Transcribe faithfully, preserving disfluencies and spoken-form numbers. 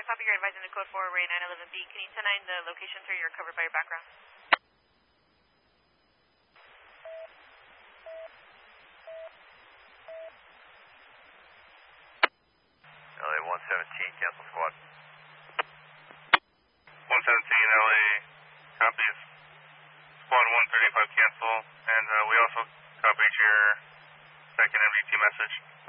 copy. You're advising the code for Ray nine eleven B. Can you ten nine the location so you're covered by your background? L A one seventeen, cancel squad. one seventeen, L A, copies. Squad one thirty-five, cancel. And uh, we also copied your second M D T message.